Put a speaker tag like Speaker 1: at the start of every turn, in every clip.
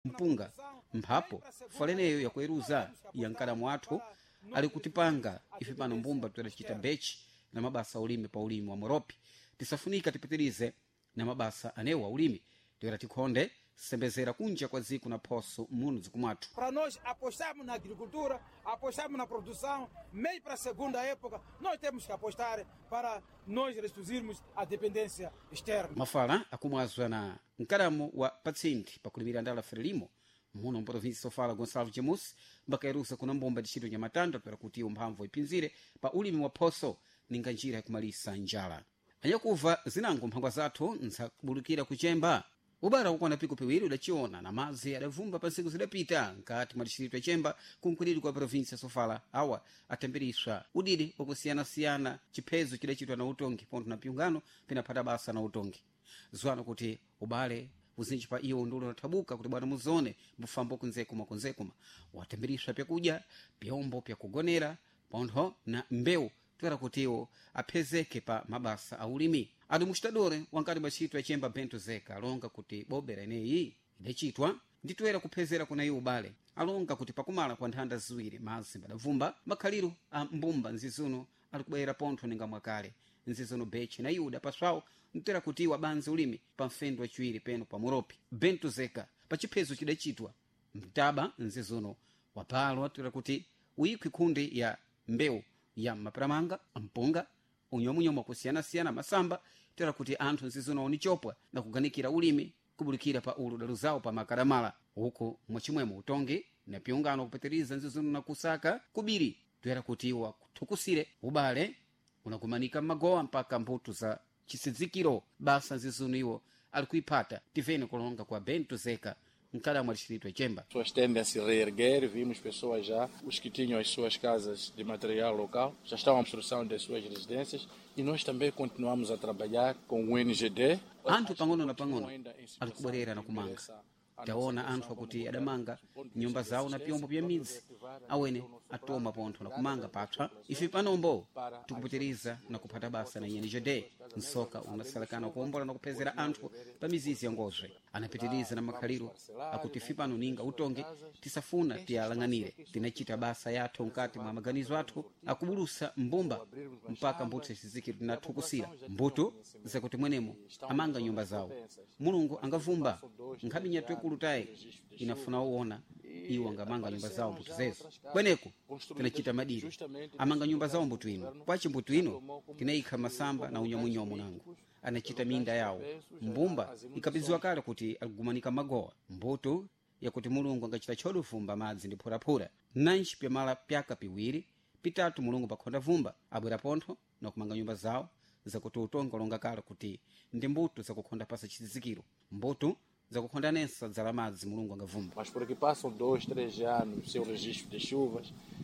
Speaker 1: mpunga mphapo foleneyo yakuweruza ya mkalamu athu ali kutipanga ife pano mbumba tidachita bechi na mabasa ulimi pa ulimi wa moropi tisafunika tipitirize na mabasa anewo a ulimi toera tikhonde sembezera kunja kwa ziku na phoso muno zikumwathu.
Speaker 2: Para nós apostarmos na agricultura, apostarmos na produção, meio para a segunda época, nós temos que apostar para nós reduzirmos a dependência externa.
Speaker 1: Mafala akumwazwa na mkalamu wa patsindi pakulimira ndala Frelimo muno mprovinsi Sofala Gonçalves Jamus mbakairusa kuna mbomba dicito nya matanda para kuti umphamvu ipinzire pa ulimi wa phoso ninga njira yakumalisa njala. Anyakuva zinango mphangwa zathu nzakubulukira kuchemba ubara ukwana piku piwiri udachiona na mazi adavumba pa nsiku zidapita nkati mwa distrito ya Chemba kunkuliri kwa provinsi ya Sofala awa atemberiswa udidi wakusiyana-siyana chiphezo chidachitwa na utongi ponto na piungano pinaphata basa na utongi zwano kuti ubale uzinji pa iyo ndulo nathabuka kuti bwana muzone mbufambo kunzekuma watemberiswa pyakudya pyombo pyakugonera ponto na mbewu twera kutiwo aphezeke pa mabasa a ulimi adi muxitadore wankati bacito ya Chemba Bento Zeka alonga kuti bobera ineyi idacitwa nditwera kuphezera kuna iwo ubale alonga kuti pakumala kwa nthanda ziwiri mazi mbadavumba makhaliro a mbumba nzizuno ali kubwera pontho ninga mwakale nzizuno bechi na iwo udapaswawo ntwera kuti iwo abanzi ulimi pa mfendo wachiwiri peno pa muropi Bento Zeka pa chiphezo chidacitwa mtaba nzizuno wapalo atwera kuti uyikhwi khundi ya mbewu ya maparamanga mpunga unyomunyomu kusiyana-siyana masamba tera kuti anthu nzizuno unichopwa na kuganikira ulimi kubulikira pa ulu daluzawo pa makaramala uku mwachimwemo utongi na piungano kupitiriza nzizuno na kusaka kubiri twera kuti iwo kuthukusire ubale unakumanika magowa mpaka mbuto za chisizikiro basa nzizuno iwo ali kuiphata tivene kulonga kwa Bento Zeka mkalamu distrito ya Chemba.
Speaker 3: Pessoas tendem a se reerguer, vimos pessoas já, os que tinham as suas casas de material local, já estão à construção das suas residências e nós também continuamos a trabalhar com o NGD.
Speaker 1: Anthu pang'ono na pang'ono ali kubwerera na kumanga taona anthu akuti adamanga nyumba zawo na pyombo pya midzi awene atoma pontho na kumanga pathwa ife panombo tikupitiriza na kuphata basa na NGD nsoka unasalakana kuombola na kuphezera anthu pa mizizi ya ngozwe anapitiriza na makhaliro akuti ife pano ninga utongi tisafuna tiyalang'anire tinachita basa yathu nkati mwa maganizo athu akubulusa mbumba mpaka mbuto sizikiro tinathukusira mbuto zakuti mwenemo amanga nyumba zawo mulungu angavumba nkhabi nyatwe kulutaye inafuna uona iwo angamanga nyumba zawo mbuto zezo kweneko tinachita madiri amanga nyumba zawo mbuto ino kwachi mbuto ino tinaikha masamba na unyomunyomu nangu anachita minda yawo mbumba ikapiziwa kale kuti akugumanika magowa mbuto yakuti mulungu angachita chodo vumba madzi ndi phuraphura nanji pyamala pyaka piwiri pitatu mulungu pakhonda vumba abwera pontho na kumanga nyumba zawo zakuti utonga olonga kale kuti ndi mbuto zakukhonda pasa chizizikiro mbuto zakukhonda nesa dzala madzi mulungu angavumba.
Speaker 3: Mas porque passam 2, 3 anos sem o registro de chuvas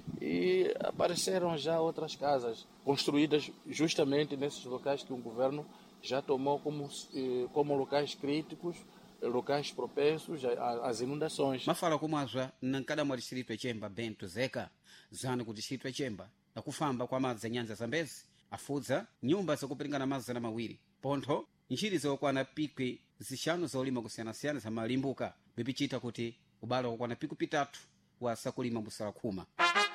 Speaker 3: e apareceram já outras casas construídas justamente nesses locais que o governo já tomou como locais críticos, locais propensos às inundações.
Speaker 1: Mafala kumwazwa nankada mwa distrito ya Chemba Bento Zeka zanu ku distrito ya Chemba na kufamba kwa madzi ya nyanza zambezi afudza nyumba zakupiringana mazana mawiri pontho nchiri zokwana pikwi zixanu zolima kusiyana-siyana za malimbuka bipichita kuti ubale wakwana piku pitatu wasakulima mbusala khuma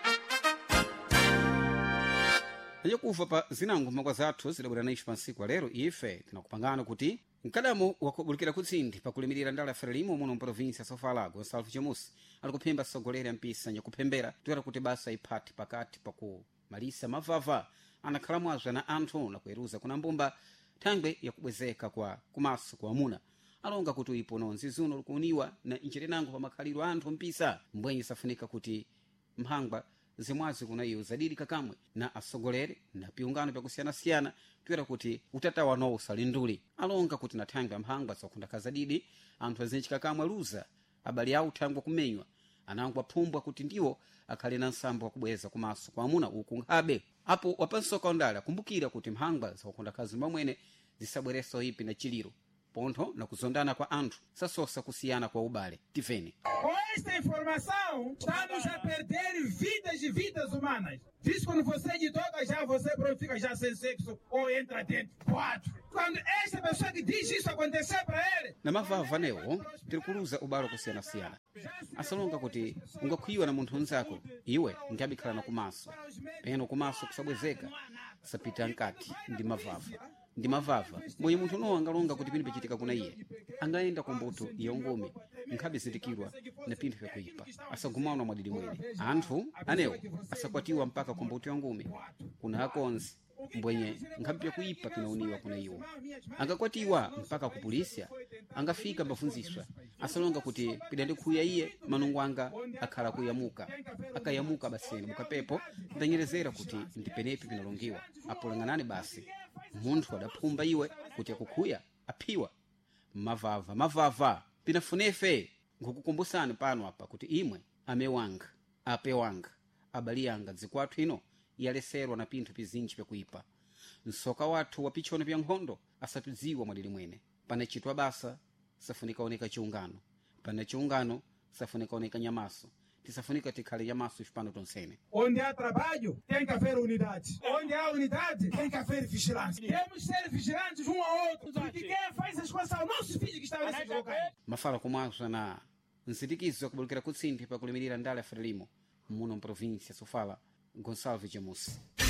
Speaker 1: yakuva pa zinango makwa zathu zidabwera naife pa nsiku lero ife tinakupangana kuti mkadamu wakubulikira kutsindi pakulimirira ndala Frelimo muno mprovinsi ya Sofala Gonçalves Jamus ali kuphemba sogolera mpisa nyakuphembera toera kuti basa iphati pakati pakumalisa mavava anakhalamwazwa na anthu na kuweruza kuna mbumba thangwe yakubwezeka kwa kumaso kwa amuna alonga kuti uyipo nonzi zuno likuuniwa na njirenango pa makhaliro anthu mpisa mbwenye safunika kuti mphangwa zimwazi kuna iyo zadidi kakamwe na asogolere na piungano pyakusiyana-siyana toera kuti utatawa nowo usalinduli alonga kuti na thangwe ya mphangwa zakukhunda kazadidi anthu azinji kakamwe aluza abali awo thangwe kumenywa anangwa phumbwa kuti ndiwo akhale na nsambo wakubweza kumaso kwa amuna uku nkhabe apo wapansoka ondala kumbukira kuti mphangwa zakukhunda kazi mamwene zisabwereso ipi na chiliro pontho na kuzondana kwa anthu sasosa kusiyana kwa ubale. Tiveni.
Speaker 2: Com esta informação, estamos a perder vidas e vidas humanas. Diz quando você de toca já, você fica já sem sexo ou entra dentro. 4. Quando esta pessoa que diz isso acontecer para ele...
Speaker 1: Na mavava newo, tirikuluza ubalo kusiyana-siyana. Asalonga kuti ungakwiwa na munthu nzako, iwe ngabikhala na kumaso. Peno kumaso kusabwezeka, sapita nkati ndi mavava. Mwenye munthu nowo angalonga kuti pinthu pichitika kuna iye. Angayenda ku mbuto yongumi, nkhabe zitikidwa na pinthu pyakuyipa. Asagumana mwadidi mwene. Anthu anewo asakwatiwa mpaka ku mbuto yongumi. Kuna akonzi mbwenye nkhabe pyakuyipa pinauniwa kuna iwo. Angakwatiwa mpaka ku polisia, angafika mbafunziswa. Asalonga kuti pidandikhuya iye manungu anga akhala kuyamuka. Akayamuka basene mukapepo ndanyerezera kuti ndipenepi pinalongiwa. Apolanganane basi. Munthu adaphumba iwe kuti akukhuya aphiwa. Mavava pinafunefe nkukukumbusani pano apa kuti imwe amewanga apewanga abali yanga dzikwathu ino yaleserwa na pinthu pizinji pyakuipa. Nsoka wathu wa pichono pya nkhondo asatudziwa mwadili mwene. Pana chitwa basa safunika oneka chiungano, pana chiungano safunika oneka nyamaso. Tisafunika tikhale nyamaso chipano tonsene.
Speaker 2: Onde há trabalho, tem que haver unidade. Onde há unidade, tem que haver vigilância. Temos que ser vigilantes um ao outro. Porque quem faz as coisas são nossos filhos que estão nesses locais.
Speaker 1: Mafala kumwaso na nsitikizo akubulukira kutsimpi pa kulimirira ndale ya Frelimo muno mprovíncia Sofala Gonçalves Jamus.